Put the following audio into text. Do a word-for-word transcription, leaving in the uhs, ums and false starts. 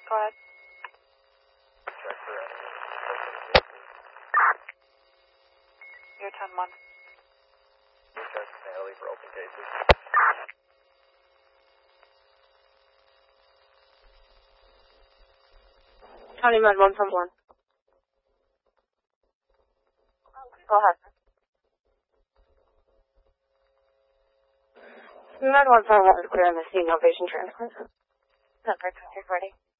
Go ahead. Check for any You're ten one. You check Natalie for open cases. County Med one from one. Go ahead. Med one from one, clear on the scene, no patient transport. Number, take ready.